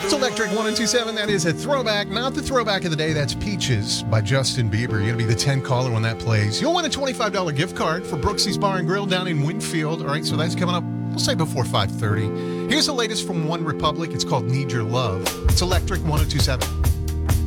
It's Electric 1027. That is a throwback, not the throwback of the day. That's Peaches by Justin Bieber. You're going to be the 10 caller when that plays. You'll win a $25 gift card for Brooksy's Bar and Grill down in Winfield. All right, so that's coming up, we'll say before 5:30. Here's the latest from One Republic. It's called Need Your Love. It's Electric 1027.